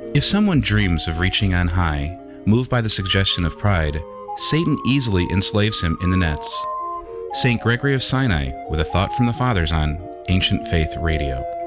If someone dreams of reaching on high, moved by the suggestion of pride, Satan easily enslaves him in the nets. St. Gregory of Sinai with a thought from the Fathers on Ancient Faith Radio.